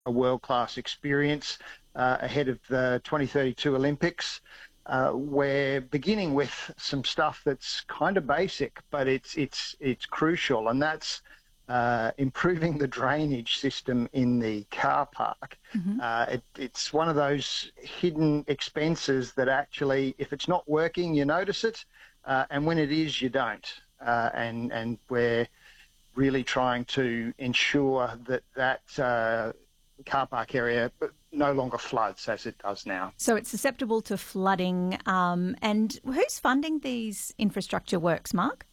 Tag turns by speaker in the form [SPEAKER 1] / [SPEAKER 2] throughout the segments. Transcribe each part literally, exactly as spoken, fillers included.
[SPEAKER 1] a world-class experience uh, ahead of the twenty thirty-two Olympics. Uh, we're beginning with some stuff that's kind of basic, but it's it's it's crucial, and that's uh, improving the drainage system in the car park. Mm-hmm. Uh, it, it's one of those hidden expenses that actually, if it's not working, you notice it, uh, and when it is, you don't. Uh, and and we're really trying to ensure that that uh, car park area no longer floods as it does now.
[SPEAKER 2] So it's susceptible to flooding. Um, and who's funding these infrastructure works, Mark?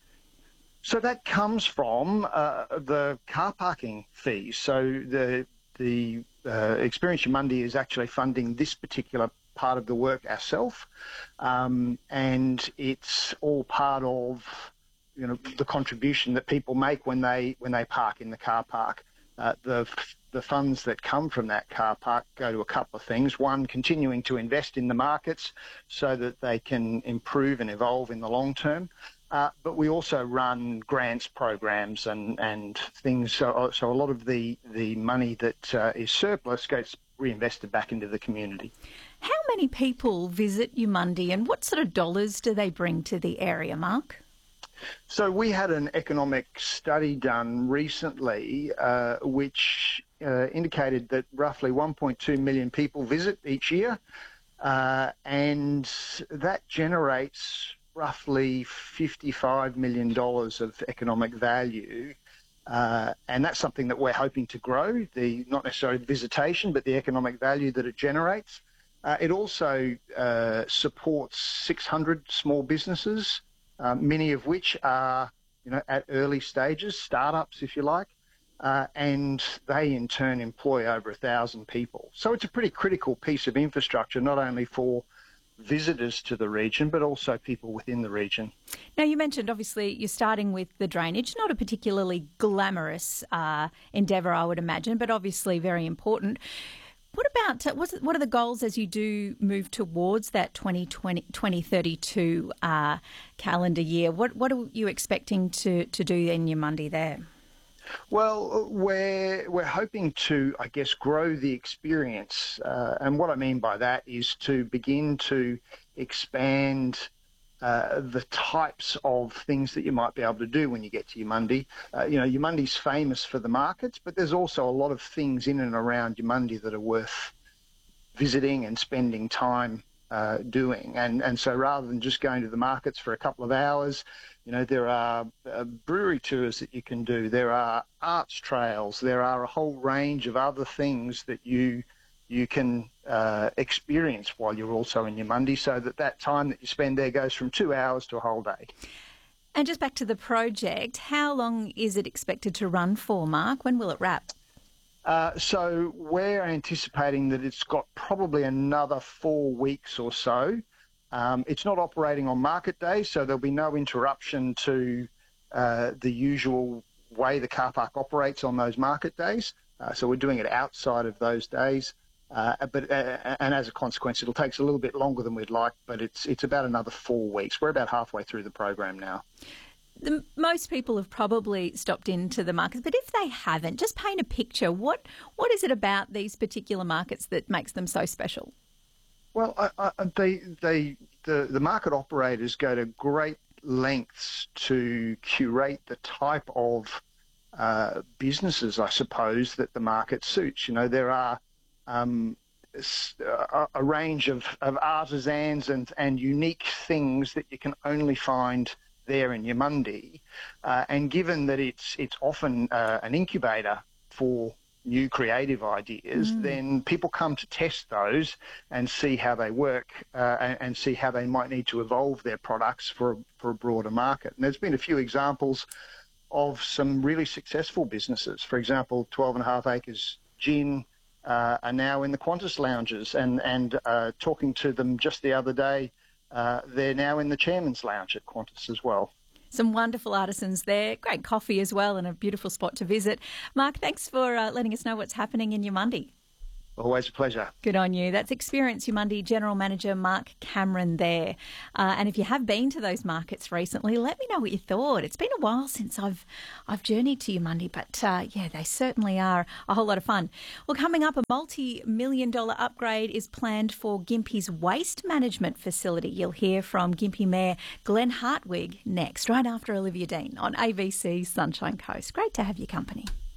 [SPEAKER 1] So that comes from uh, the car parking fees. So the the uh, Experience Yamundi is actually funding this particular part of the work ourselves, um, and it's all part of you know the contribution that people make when they when they park in the car park. Uh, the the funds that come from that car park go to a couple of things. One, continuing to invest in the markets so that they can improve and evolve in the long term. Uh, but we also run grants programs and, and things. So, so a lot of the, the money that uh, is surplus gets reinvested back into the community.
[SPEAKER 2] How many people visit Yamundi and what sort of dollars do they bring to the area, Mark?
[SPEAKER 1] So we had an economic study done recently uh, which uh, indicated that roughly one point two million people visit each year, uh, and that generates roughly fifty-five million dollars of economic value, uh, and that's something that we're hoping to grow, the not necessarily the visitation, but the economic value that it generates. Uh, it also uh, supports six hundred small businesses, uh, many of which are you know, at early stages, startups, if you like, uh, and they in turn employ over a thousand people. So it's a pretty critical piece of infrastructure, not only for visitors to the region, but also people within the region.
[SPEAKER 2] Now, you mentioned, obviously, you're starting with the drainage, not a particularly glamorous uh, endeavour, I would imagine, but obviously very important. What about, uh, what's, what are the goals as you do move towards that twenty twenty, twenty thirty-two uh, calendar year? What what are you expecting to, to do in Yamundi there?
[SPEAKER 1] Well, we're, we're hoping to, I guess, grow the experience. Uh, and what I mean by that is to begin to expand uh, the types of things that you might be able to do when you get to Yamundi. Uh, you know, Yamundi's famous for the markets, but there's also a lot of things in and around Yamundi that are worth visiting and spending time uh, doing. And, and so rather than just going to the markets for a couple of hours, you know, there are uh, brewery tours that you can do. There are arts trails. There are a whole range of other things that you you can uh, experience while you're also in Yamundi, so that that time that you spend there goes from two hours to a whole day.
[SPEAKER 2] And just back to the project, how long is it expected to run for, Mark? When will it wrap?
[SPEAKER 1] Uh, so we're anticipating that it's got probably another four weeks or so. Um, it's not operating on market days, so there'll be no interruption to uh, the usual way the car park operates on those market days. Uh, so we're doing it outside of those days. Uh, but uh, and as a consequence, it'll take us a little bit longer than we'd like, but it's it's about another four weeks. We're about halfway through the program now.
[SPEAKER 2] The, most people have probably stopped into the markets, but if they haven't, just paint a picture. What what is it about these particular markets that makes them so special?
[SPEAKER 1] Well, I, I, they they the the market operators go to great lengths to curate the type of uh, businesses, I suppose, that the market suits. You know, there are Um, a, a range of, of artisans and, and unique things that you can only find there in Yamundi. Uh, and given that it's it's often uh, an incubator for new creative ideas, mm. then people come to test those and see how they work uh, and, and see how they might need to evolve their products for, for a broader market. And there's been a few examples of some really successful businesses. For example, twelve and a half Acres Gin Uh, are now in the Qantas lounges, and, and uh, talking to them just the other day, uh, they're now in the Chairman's Lounge at Qantas as well.
[SPEAKER 2] Some wonderful artisans there, great coffee as well, and a beautiful spot to visit. Mark, thanks for uh, letting us know what's happening in Yamundi.
[SPEAKER 1] Always a pleasure.
[SPEAKER 2] Good on you. That's Experience Yamundi General Manager Mark Cameron there. Uh, and if you have been to those markets recently, let me know what you thought. It's been a while since I've I've journeyed to Yamundi, but uh, yeah, they certainly are a whole lot of fun. Well, coming up, a multi-million dollar upgrade is planned for Gympie's waste management facility. You'll hear from Gympie Mayor Glenn Hartwig next, right after Olivia Dean on A B C Sunshine Coast. Great to have your company.